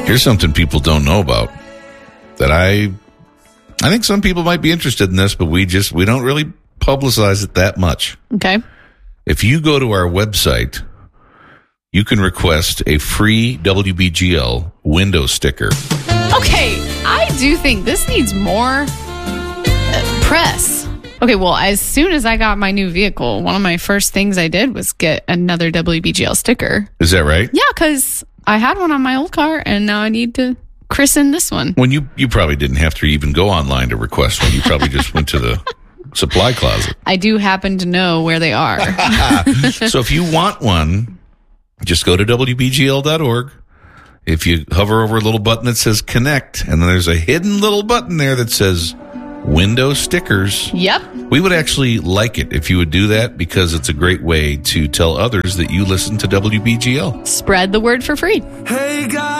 Here's something people don't know about that I think some people might be interested in this, but we don't really publicize it that much. Okay. If you go to our website, you can request a free WBGL window sticker. Okay, I do think this needs more press. Okay, well, as soon as I got my new vehicle, one of my first things I did was get another WBGL sticker. Is that right? Yeah, because I had one on my old car, and now I need to christen this one. When you probably didn't have to even go online to request one. You probably just went to the supply closet. I do happen to know where they are. So if you want one, just go to WBGL.org. If you hover over a little button that says connect, and then there's a hidden little button there that says window stickers. Yep. We would actually like it if you would do that, because it's a great way to tell others that you listen to WBGL. Spread the word for free. Hey, guys.